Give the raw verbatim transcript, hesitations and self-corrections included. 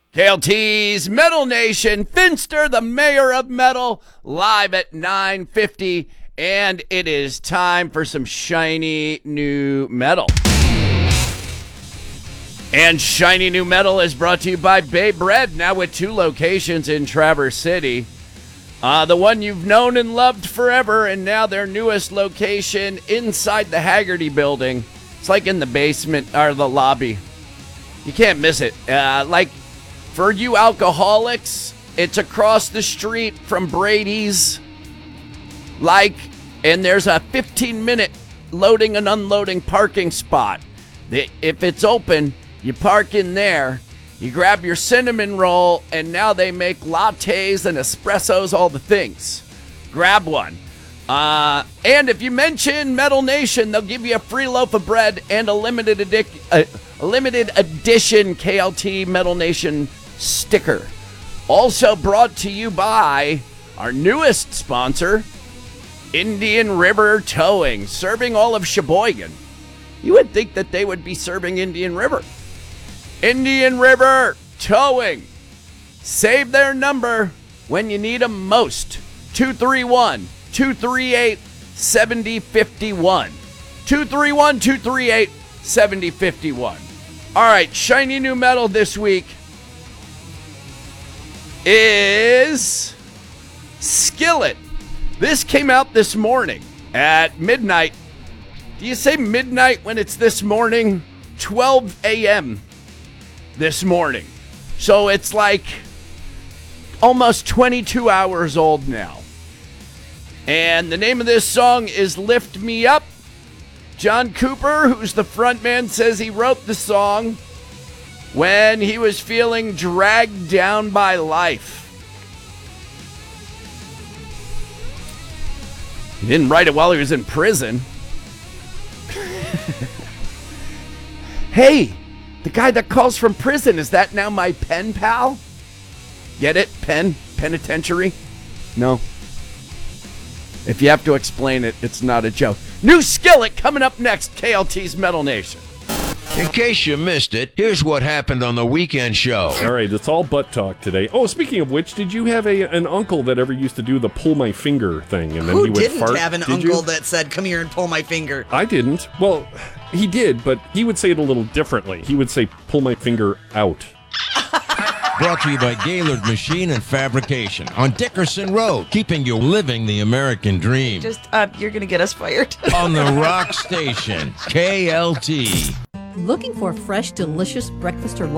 K L T's Metal Nation, Finster, the mayor of metal, live at nine fifty, and it is time for some shiny new metal. And shiny new metal is brought to you by Bay Bread, now with two locations in Traverse City. Uh, the one you've known and loved forever, and now their newest location inside the Haggerty building. It's like in the basement or the lobby. You can't miss it. Uh, like, for you alcoholics, it's across the street from Brady's. Like, and there's a fifteen minute loading and unloading parking spot. If it's open, you park in there, you grab your cinnamon roll, and now they make lattes and espressos, all the things. Grab one. Uh, and if you mention Metal Nation, they'll give you a free loaf of bread and a limited, edic- uh, a limited edition K L T Metal Nation sticker. Also brought to you by our newest sponsor, Indian River Towing, serving all of Sheboygan. You would think that they would be serving Indian River. Indian River Towing. Save their number when you need them most. two three one, two three eight, seven zero five one. two three one, two three eight, seven zero five one. All right, shiny new metal this week is Skillet. This came out this morning at midnight. Do you say midnight when it's this morning? twelve a.m. this morning. So it's like almost twenty-two hours old now. And the name of this song is Lift Me Up. John Cooper, who's the frontman, says he wrote the song when he was feeling dragged down by life. He didn't write it while he was in prison. Hey, the guy that calls from prison, is that now my pen pal? Get it? Pen? Penitentiary? No. If you have to explain it, it's not a joke. New Skillet coming up next, K L T's Metal Nation. In case you missed it, here's what happened on the weekend show. All right, it's all butt talk today. Oh, speaking of which, did you have a an uncle that ever used to do the pull my finger thing? And then Who he would didn't fart? have an Did uncle you? that said, come here and pull my finger? I didn't. Well, he did, but he would say it a little differently. He would say, pull my finger out. Brought to you by Gaylord Machine and Fabrication on Dickerson Road, keeping you living the American dream. Just, uh, you're going to get us fired. On the Rock Station, K L T. Looking for fresh, delicious breakfast or lunch?